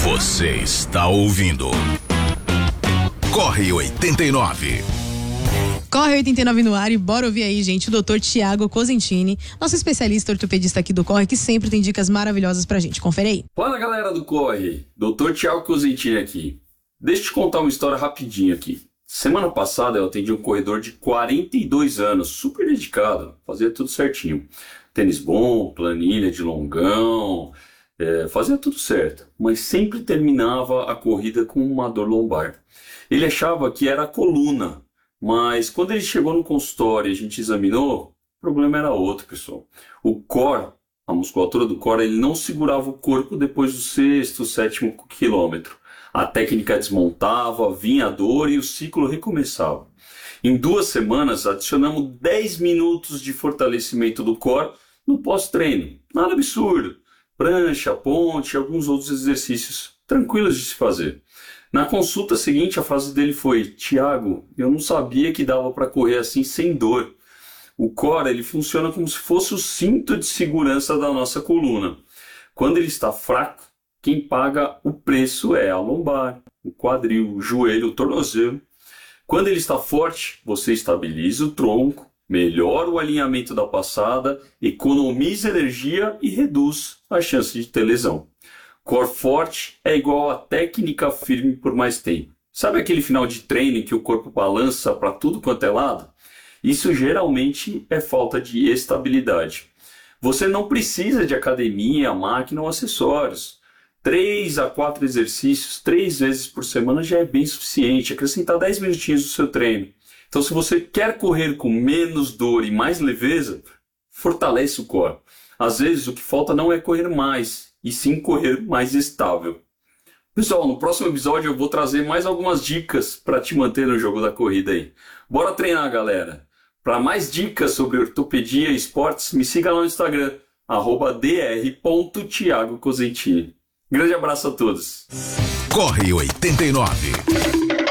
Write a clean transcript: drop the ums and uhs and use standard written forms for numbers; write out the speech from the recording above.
Você está ouvindo Corre 89. Corre 89 no ar e bora ouvir aí, gente, o Dr. Tiago Cosentini, nosso especialista ortopedista aqui do Corre, que sempre tem dicas maravilhosas pra gente. Confere aí. Fala, galera do Corre, Dr. Tiago Cosentini aqui. Deixa eu te contar uma história rapidinho aqui. Semana passada eu atendi um corredor de 42 anos, super dedicado, fazia tudo certinho. Tênis bom, planilha de longão, fazia tudo certo, mas sempre terminava a corrida com uma dor lombar. Ele achava que era a coluna, mas quando ele chegou no consultório e a gente examinou, o problema era outro, pessoal. O core, a musculatura do core, ele não segurava o corpo depois do 6º, 7º quilômetro. A técnica desmontava, vinha a dor e o ciclo recomeçava. Em 2 semanas, adicionamos 10 minutos de fortalecimento do core no pós-treino. Nada absurdo. Prancha, ponte e alguns outros exercícios tranquilos de se fazer. Na consulta seguinte, a frase dele foi: Tiago, eu não sabia que dava para correr assim sem dor. O core, ele funciona como se fosse o cinto de segurança da nossa coluna. Quando ele está fraco, quem paga o preço é a lombar, o quadril, o joelho, o tornozelo. Quando ele está forte, você estabiliza o tronco, melhora o alinhamento da passada, economiza energia e reduz a chance de ter lesão. Core forte é igual a técnica firme por mais tempo. Sabe aquele final de treino em que o corpo balança para tudo quanto é lado? Isso geralmente é falta de estabilidade. Você não precisa de academia, máquina ou acessórios. 3 a 4 exercícios, 3 vezes por semana já é bem suficiente. Acrescentar 10 minutinhos no seu treino. Então, se você quer correr com menos dor e mais leveza, fortaleça o core. Às vezes, o que falta não é correr mais, e sim correr mais estável. Pessoal, no próximo episódio eu vou trazer mais algumas dicas para te manter no jogo da corrida aí. Bora treinar, galera! Para mais dicas sobre ortopedia e esportes, me siga lá no Instagram, @dr.tiagocosentini. Grande abraço a todos. Corre 89.